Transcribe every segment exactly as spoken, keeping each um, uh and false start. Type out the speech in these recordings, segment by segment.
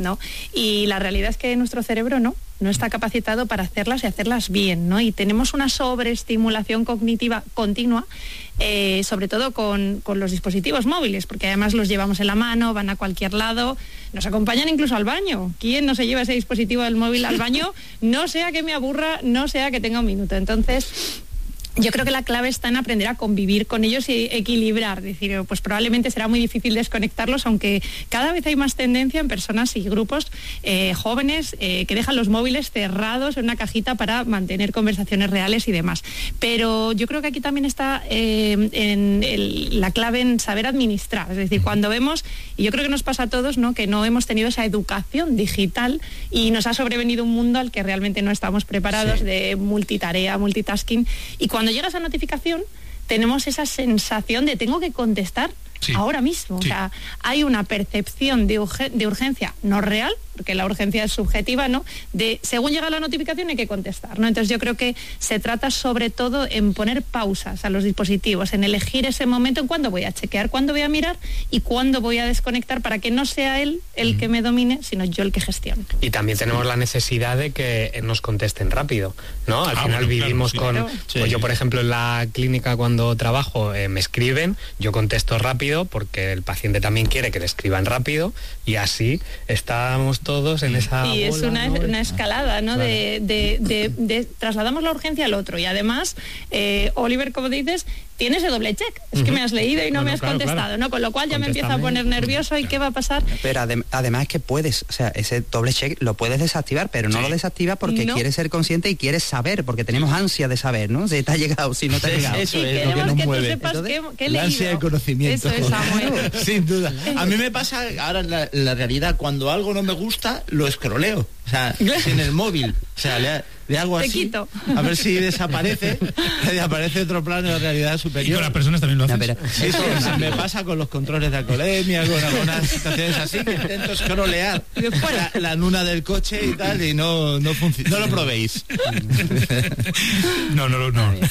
¿no? Y la realidad es que nuestro cerebro no, no está capacitado para hacerlas y hacerlas bien, ¿no? Y tenemos una sobreestimulación cognitiva continua, eh, sobre todo con, con los dispositivos móviles, porque además los llevamos en la mano, van a cualquier lado, nos acompañan incluso al baño. ¿Quién no se lleva ese dispositivo del móvil al baño? No sea que me aburra, no sea que tenga un minuto. Entonces, yo creo que la clave está en aprender a convivir con ellos y equilibrar. Es decir, pues probablemente será muy difícil desconectarlos, aunque cada vez hay más tendencia en personas y grupos eh, jóvenes eh, que dejan los móviles cerrados en una cajita para mantener conversaciones reales y demás. Pero yo creo que aquí también está eh, en el, la clave en saber administrar. Es decir, cuando vemos, y yo creo que nos pasa a todos, ¿no?, que no hemos tenido esa educación digital y nos ha sobrevenido un mundo al que realmente no estamos preparados, sí, de multitarea, multitasking, y cuando Cuando llega esa notificación, tenemos esa sensación de tengo que contestar, sí, ahora mismo. Sí. O sea, hay una percepción de, urge, de urgencia no real, porque la urgencia es subjetiva, ¿no? De según llega la notificación hay que contestar, ¿no? Entonces yo creo que se trata sobre todo en poner pausas a los dispositivos, en elegir ese momento en cuándo voy a chequear, cuándo voy a mirar y cuándo voy a desconectar, para que no sea él el que me domine, sino yo el que gestione. Y también tenemos la necesidad de que nos contesten rápido, ¿no? Al ah, final bueno, vivimos claro, con... Sí. Pues yo, por ejemplo, en la clínica cuando trabajo eh, me escriben, yo contesto rápido porque el paciente también quiere que le escriban rápido y así estamos todos en esa y bola, es una, ¿no? una escalada, ¿no? Claro. De, de, de, de trasladamos la urgencia al otro y además, eh, Oliver, como dices, tiene ese doble check. Es uh-huh. que me has leído y no bueno, me has claro, contestado, claro. ¿no? Con lo cual ya me empiezo a poner nervioso y ¿qué va a pasar? Pero adem- además es que puedes, o sea, ese doble check lo puedes desactivar, pero no sí. lo desactivas porque no. quieres ser consciente y quieres saber, porque tenemos ansia de saber, ¿no? Si te ha llegado, si no te ha llegado. Eso y es lo que nos que mueve. Tú sepas Entonces, que, que he la ansia de conocimiento. Eso es, Samuel. Sin duda. A mí me pasa ahora la, la realidad, cuando algo no me gusta, lo escroleo. O sea, en el móvil. O sea, le, le hago así. Te quito. A ver si desaparece. Y aparece otro plano de realidad superior. Y con las personas también lo hacen. No, eso me pasa con los controles de alcoholemia, con algunas situaciones así, que intento scrollear la, la luna del coche y tal, y no, no funciona. No lo probéis. No, no, no. no.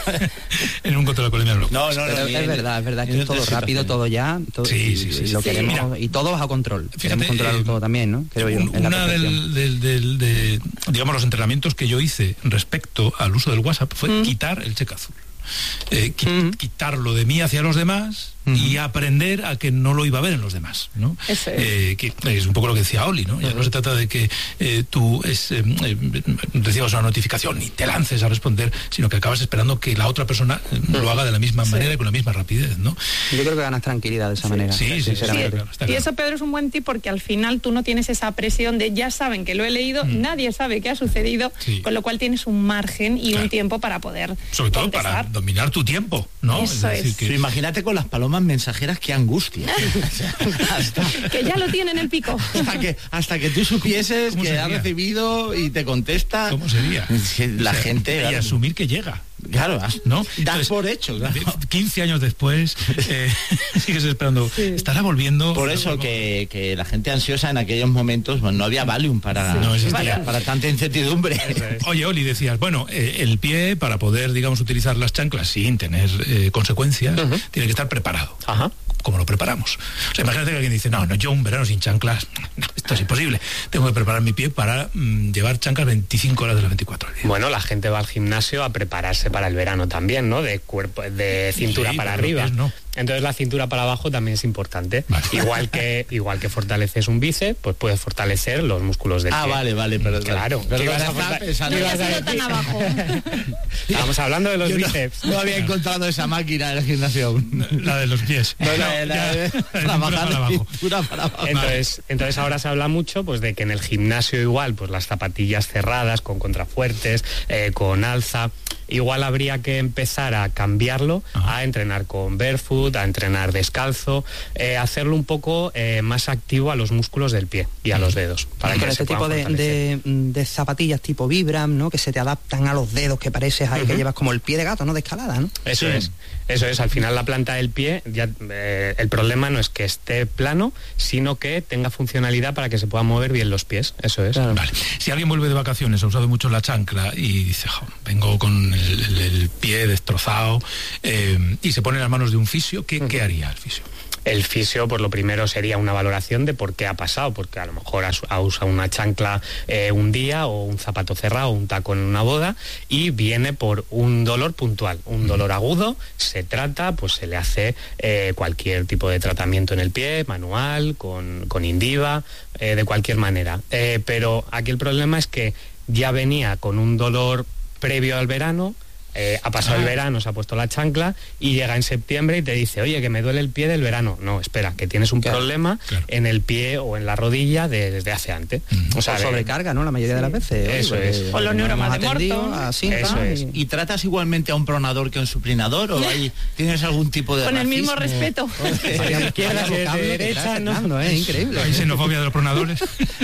En un control de alcoholemia no. No, no, no. Pero es verdad, es verdad que es todo rápido, todo ya. Todo, sí, sí, sí. Y, lo sí. queremos, Mira, y todo bajo control. Fíjate, queremos controlarlo eh, todo también, ¿no? Creo yo. Un, una del, del, del, de, digamos, los entrenamientos que yo hice respecto al uso del WhatsApp fue mm. quitar el check azul. Eh, qui- mm. quitarlo de mí hacia los demás uh-huh. y aprender a que no lo iba a ver en los demás, ¿no? Eso es. Eh, que es un poco lo que decía Oli, ¿no? Ya uh-huh. no se trata de que eh, tú es, eh, eh, recibas una notificación y te lances a responder, sino que acabas esperando que la otra persona eh, uh-huh. lo haga de la misma sí. manera y con la misma rapidez, ¿no? Yo creo que ganas tranquilidad de esa sí. manera. Sí, sí, sí, sí, claro, claro, y claro. eso, Pedro, es un buen tip porque al final tú no tienes esa presión de ya saben que lo he leído, mm. nadie sabe qué ha sucedido, sí. con lo cual tienes un margen y claro. un tiempo para poder sobre todo contestar. Para dominar tu tiempo, ¿no? Eso es decir, es. que... Sí, imagínate con las palomas mensajeras, qué angustia. hasta... que ya lo tienen en el pico. Hasta que, hasta que tú supieses que ha recibido y te contesta. ¿Cómo sería? La o sea, gente... Y claro. asumir que llega. Claro, ¿no? Das por hecho, claro. quince años después eh, sigues esperando, sí. estará volviendo. Por eso que, que la gente ansiosa en aquellos momentos, bueno, no había Valium para, sí. no para, para tanta incertidumbre. Oye, Oli, decías, bueno, eh, el pie para poder, digamos, utilizar las chanclas sin tener eh, consecuencias, uh-huh. tiene que estar preparado. Ajá. Como lo preparamos. O sea, imagínate que alguien dice, no, no, yo un verano sin chanclas, no, esto es imposible. Tengo que preparar mi pie para mmm, llevar chanclas veinticinco horas de las veinticuatro al día. Bueno, la gente va al gimnasio a prepararse para el verano también, ¿no? De cuerpo, de cintura sí, para arriba. No. Entonces la cintura para abajo también es importante. Vale. Igual que igual que fortaleces un bíceps, pues puedes fortalecer los músculos del ah, pie. Ah, vale, vale, pero claro. Pero ibas a fortale- no ibas a tan abajo. Estamos hablando de los Yo bíceps. No, no había encontrado esa máquina en el gimnasio. La de los pies. No, la, la, de trabajar la cintura para abajo. Entonces, entonces ahora se habla mucho pues de que en el gimnasio igual, pues las zapatillas cerradas, con contrafuertes, eh, con alza. Igual habría que empezar a cambiarlo, ajá. a entrenar con barefoot, a entrenar descalzo, eh, hacerlo un poco eh, más activo a los músculos del pie y a los dedos. Para con este tipo de, de, de zapatillas tipo Vibram, ¿no? Que se te adaptan a los dedos, que pareces ahí uh-huh. que llevas como el pie de gato, ¿no? De escalada, ¿no? Eso sí. es, eso es. Al final la planta del pie, ya eh, el problema no es que esté plano, sino que tenga funcionalidad para que se puedan mover bien los pies. Eso es. Claro. Vale. Si alguien vuelve de vacaciones, ha usado mucho la chancla y dice, jo, vengo con el, el, el pie destrozado eh, y se pone en las manos de un fisio, ¿qué, uh-huh. ¿qué haría el fisio? El fisio, pues lo primero sería una valoración de por qué ha pasado, porque a lo mejor ha, ha usado una chancla eh, un día o un zapato cerrado o un taco en una boda y viene por un dolor puntual, un dolor agudo, se trata, pues se le hace eh, cualquier tipo de tratamiento en el pie, manual, con, con Indiva, eh, de cualquier manera. Eh, pero aquí el problema es que ya venía con un dolor previo al verano, Eh, ha pasado ah. el verano, se ha puesto la chancla y llega en septiembre y te dice, oye, que me duele el pie del verano. No, espera, que tienes un claro, problema claro. en el pie o en la rodilla de, desde hace antes. Mm. O sea, o sobrecarga, ¿no? La mayoría sí. de las veces. Eso oye, es. O los neuromas de Morton. Así, eso es. Y, ¿Y tratas igualmente a un pronador que a un supinador o hay, tienes algún tipo de con racismo? el mismo respeto. De izquierda, de, de derecha, no, no es increíble. Hay xenofobia de los pronadores.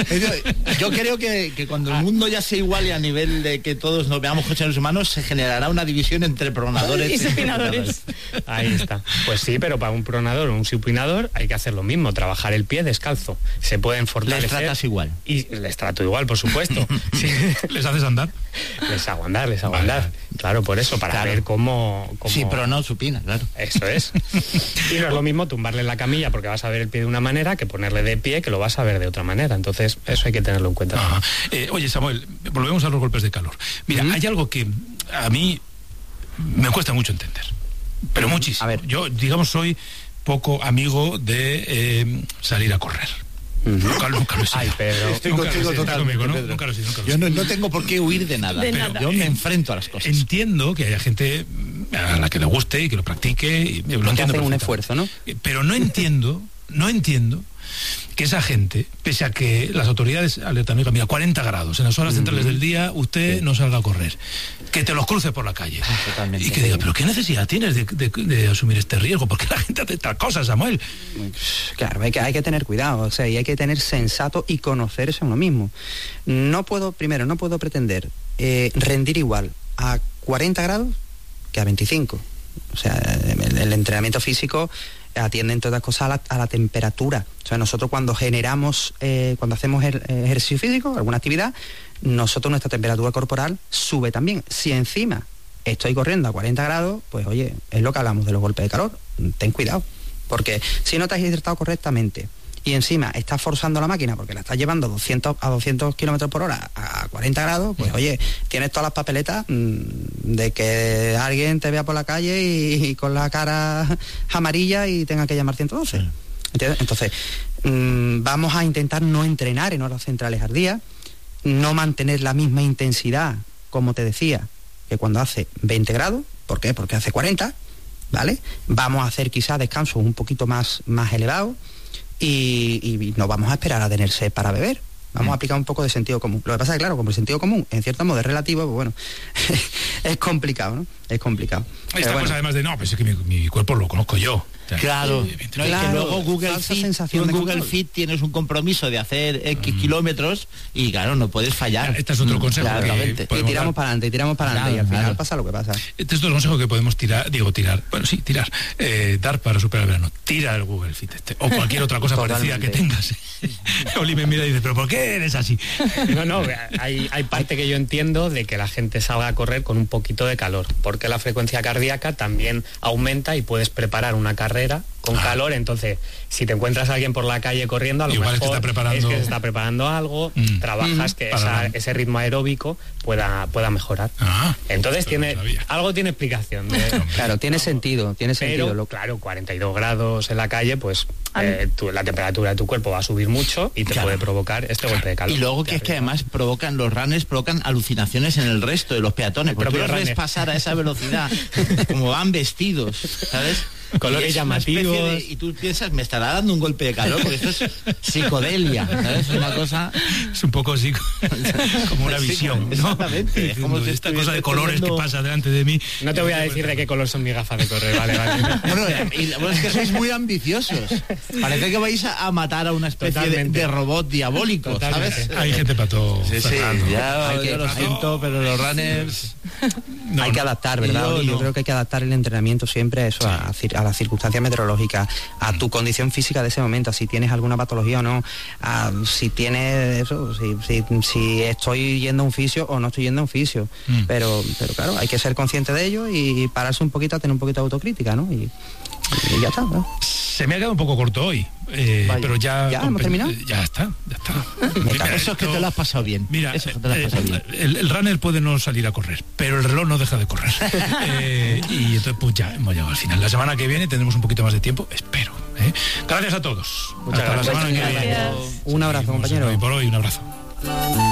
Yo creo que, que cuando el mundo ya se iguale a nivel de que todos nos veamos con seres humanos, se generará una división entre pronadores y supinadores. Ahí está. Pues sí, pero para un pronador o un supinador hay que hacer lo mismo, trabajar el pie descalzo. Se pueden fortalecer. ¿Les tratas igual? Y les trato igual, por supuesto. Sí. ¿Les haces andar? Les hago andar, les hago vale. andar. Claro, por eso, para claro. ver cómo, cómo... Sí, pero no supina, claro. Eso es. Y no es lo mismo tumbarle en la camilla porque vas a ver el pie de una manera que ponerle de pie que lo vas a ver de otra manera. Entonces, eso hay que tenerlo en cuenta. Eh, oye, Samuel, volvemos a los golpes de calor. Mira, ¿Mm? hay algo que a mí me cuesta mucho entender, pero muchísimo. A ver, yo, digamos, soy poco amigo de eh, salir a correr. Uh-huh. Nunca, nunca lo he sido. Ay, Pedro. Estoy nunca contigo totalmente, ¿no? Nunca lo he sido, nunca lo he Yo no, no tengo por qué huir de nada, de pero nada. Yo me enfrento a las cosas. Entiendo que haya gente a la que le guste y que lo practique. Y lo que entiendo hacen un esfuerzo, ¿no? Pero no entiendo, no entiendo que esa gente, pese a que las autoridades alertan, oiga, mira, cuarenta grados, en las horas centrales del día, usted sí. no salga a correr, que te los cruce por la calle. Totalmente. Y que diga, pero ¿qué necesidad tienes de, de, de asumir este riesgo? ¿Por qué la gente hace estas cosas, Samuel? Claro, hay que, hay que tener cuidado, o sea, y hay que tener sensato y conocerse a uno mismo. No puedo, primero, no puedo pretender eh, rendir igual a cuarenta grados que a veinticinco. O sea, el, el entrenamiento físico atiende entre otras cosas a la, a la temperatura. O sea, nosotros cuando generamos, eh, cuando hacemos el, el ejercicio físico, alguna actividad, nosotros nuestra temperatura corporal sube también. Si encima estoy corriendo a cuarenta grados, pues oye, es lo que hablamos de los golpes de calor. Ten cuidado, porque si no te has hidratado correctamente y encima estás forzando la máquina porque la estás llevando a doscientos, a doscientos kilómetros por hora a cuarenta grados, pues oye, tienes todas las papeletas mmm, de que alguien te vea por la calle y, y con la cara amarilla y tenga que llamar ciento doce. ¿Entiendes? Entonces, mmm, vamos a intentar no entrenar en horas centrales al día, no mantener la misma intensidad, como te decía, que cuando hace veinte grados. ¿Por qué? Porque hace cuarenta, ¿vale? Vamos a hacer quizás descansos un poquito más, más elevados. Y, y no vamos a esperar a tener sed para beber. Vamos mm. a aplicar un poco de sentido común. Lo que pasa es que, claro, como el sentido común, en cierto modo, es relativo, pues bueno, es complicado, ¿no? Es complicado. Esta bueno. cosa además de, no, pues es que mi, mi cuerpo lo conozco yo. Claro, sí, no, claro, que luego Google Fit, en Google Fit tienes un compromiso de hacer X mm. kilómetros y claro, no puedes fallar. Este es otro mm, consejo claro, que y tiramos para adelante, y tiramos para adelante, claro, y al final claro. pasa lo que pasa. Este es otro consejo que podemos tirar, digo tirar, bueno sí, tirar, eh, dar para superar el verano. Tira el Google Fit este, o cualquier otra cosa parecida que tengas. Oli me mira y dice, pero ¿por qué eres así? No, no, hay, hay parte que yo entiendo de que la gente salga a correr con un poquito de calor, porque la frecuencia cardíaca también aumenta y puedes preparar una carrera con ah. calor, entonces si te encuentras a alguien por la calle corriendo, a lo igual mejor es que, está preparando... es que se está preparando algo, mm. trabajas mm. que esa, ese ritmo aeróbico pueda, pueda mejorar. Ah, entonces tiene algo tiene explicación. De, claro, tiene no, sentido, tiene sentido. Pero, lo... claro, cuarenta y dos grados en la calle, pues eh, tu, la temperatura de tu cuerpo va a subir mucho y te claro. puede provocar este claro. golpe de calor. Y luego que es que además provocan, los runners provocan alucinaciones en el resto de los peatones, porque los ves pasar a esa velocidad, como van vestidos, ¿sabes? Colores llamativos. De, y tú piensas, me estará dando un golpe de calor, porque esto es psicodelia, ¿sabes? Una cosa... Es un poco psico... como una visión, ¿no? Exactamente. Es como si esta cosa de colores teniendo... que pasa delante de mí. No te voy a decir de qué color son mis gafas de correr, vale, vale. Bueno, y, bueno, es que sois muy ambiciosos. Parece que vais a, a matar a una especie de, de robot diabólico, Totalmente. ¿sabes? Hay gente para todo. Sí, sí, ya, hay que, yo lo siento, pero los runners... No, hay que adaptar, ¿verdad? Yo, yo no. creo que hay que adaptar el entrenamiento siempre a eso, sí. a, a las circunstancias meteorológicas, a tu condición física de ese momento, a si tienes alguna patología o no, a si tienes eso, si, si, si estoy yendo a un fisio o no estoy yendo a un fisio. Mm. Pero, pero claro, hay que ser consciente de ello y pararse un poquito a tener un poquito de autocrítica, ¿no? Y, Y ya está, ¿no? Se me ha quedado un poco corto hoy, eh, pero ya... ¿Ya hemos terminado? Ya está, ya está. Mira, eso es que te lo has pasado bien. Mira, eso es que te lo has pasado bien. El, el runner puede no salir a correr, pero el reloj no deja de correr. eh, y entonces pues ya hemos llegado al final. La semana que viene tendremos un poquito más de tiempo, espero. ¿eh? Gracias a todos. Muchas Hasta gracias. la semana que viene. Un abrazo, compañero. Hoy por hoy, un abrazo.